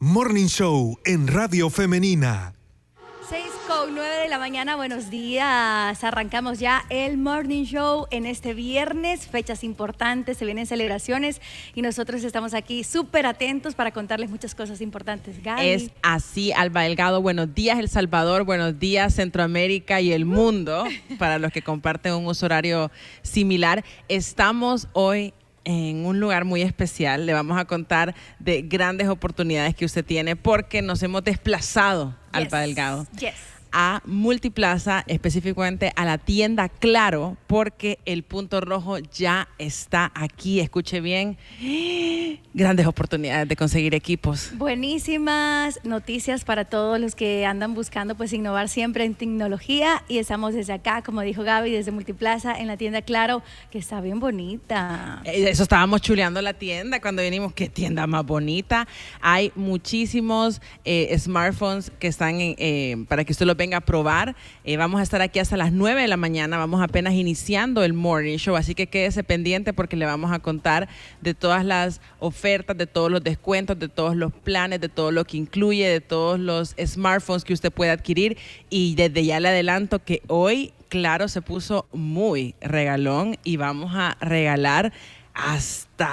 Morning Show en Radio Femenina. 6:09 de la mañana, buenos días. Arrancamos ya el Morning Show en este viernes, fechas importantes, se vienen celebraciones y nosotros estamos aquí súper atentos para contarles muchas cosas importantes. Gaby. Es así, Alba Delgado. Buenos días, El Salvador. Buenos días, Centroamérica y el mundo. Para los que comparten un uso horario similar, estamos hoy en un lugar muy especial. Le vamos a contar de grandes oportunidades que usted tiene porque nos hemos desplazado, Alba Delgado, a Multiplaza, específicamente a la tienda Claro, porque el punto rojo ya está aquí. Escuche bien, grandes oportunidades de conseguir equipos. Buenísimas noticias para todos los que andan buscando pues innovar siempre en tecnología, y estamos desde acá, como dijo Gaby, desde Multiplaza en la tienda Claro, que está bien bonita. Eso estábamos chuleando la tienda cuando vinimos. ¿Qué tienda más bonita? Hay muchísimos smartphones que están para que usted los venga a probar. Vamos a estar aquí hasta las 9 de la mañana. Vamos apenas iniciando el Morning Show, así que quédese pendiente porque le vamos a contar de todas las ofertas, de todos los descuentos, de todos los planes, de todo lo que incluye, de todos los smartphones que usted puede adquirir. Y desde ya le adelanto que hoy Claro se puso muy regalón y vamos a regalar hasta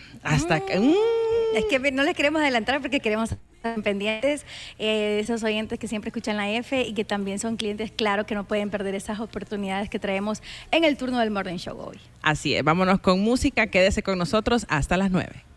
Es que no les queremos adelantar porque queremos estar pendientes de esos oyentes que siempre escuchan la F y que también son clientes Claro, que no pueden perder esas oportunidades que traemos en el turno del Morning Show hoy. Así es, vámonos con música, quédese con nosotros hasta las 9.